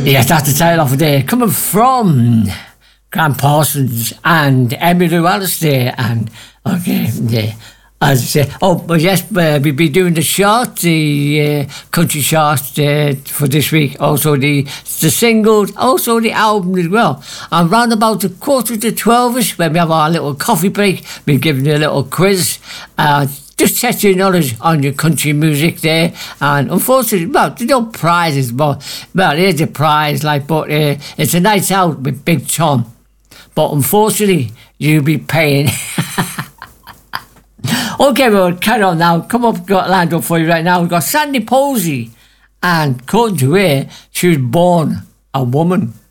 Yes, that's the title of the day. Coming from Grant Parsons and Emmylou Alistair. And, okay, yeah. As I say, but yes, we'll be doing the chart, the country chart for this week. Also the singles, also the album as well. And round about the 11:45ish, when we have our little coffee break, we're giving you a little quiz. Just test your knowledge on your country music there. And unfortunately, well, there's no prizes, but here's a prize, but it's a night out with Big Tom. But unfortunately, you'll be paying. Okay, we'll carry on now. Come up, got lined up for you right now. We've got Sandy Posey, and according to her, she was born a woman.